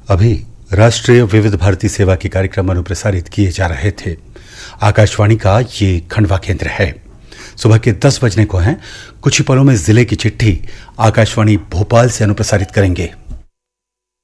अभी राष्ट्रीय विविध भारती सेवा के कार्यक्रम अनुप्रसारित किए जा रहे थे। आकाशवाणी का ये खंडवा केंद्र है। सुबह के 10 बजने को हैं। कुछ ही पलों में जिले की चिट्ठी आकाशवाणी भोपाल से अनुप्रसारित करेंगे।